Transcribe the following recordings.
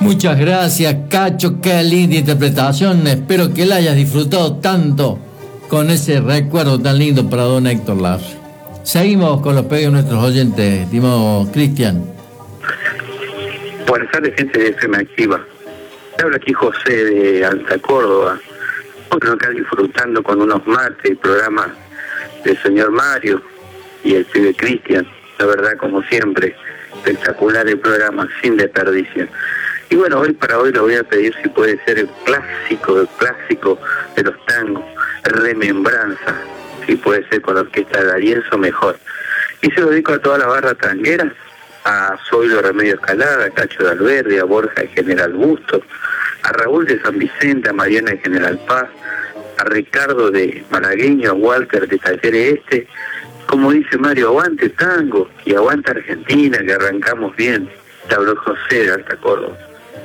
Muchas gracias, Cacho, qué linda interpretación. Espero que la hayas disfrutado tanto con ese recuerdo tan lindo para don Héctor Larre. Seguimos con los pedidos de nuestros oyentes, estimado Cristian. Buenas tardes, gente de FM Activa. Te habla aquí José de Alta Córdoba. Otro acá disfrutando con unos mates, el programa del señor Mario y el pibe Cristian. La verdad, como siempre, espectacular el programa, sin desperdicio. Y bueno, hoy lo voy a pedir si puede ser el clásico de los tangos, Remembranza, si puede ser con la orquesta de Arienzo, mejor. Y se lo dedico a toda la barra tanguera, a Zoilo Remedio Escalada, a Cacho de Alberdi, a Borja de General Busto, a Raúl de San Vicente, a Mariana de General Paz, a Ricardo de Malagueño, a Walter de Talleres Este. Como dice Mario, aguante tango y aguante Argentina, que arrancamos bien. Te habló José de Alta Córdoba.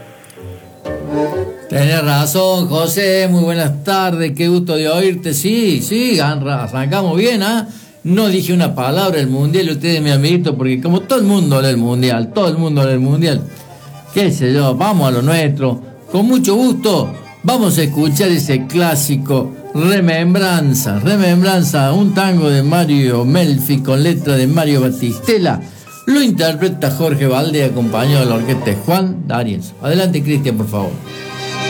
Tenés razón, José, muy buenas tardes, qué gusto de oírte. Sí, arrancamos bien, ¿ah? No dije una palabra del Mundial, ustedes, mi amiguito, porque como todo el mundo lee el Mundial, qué sé yo, vamos a lo nuestro. Con mucho gusto, vamos a escuchar ese clásico Remembranza, un tango de Mario Melfi con letra de Mario Batistela. Lo interpreta Jorge Valde, acompañado de la orquesta de Juan D'Arienzo. Adelante, Cristian, por favor.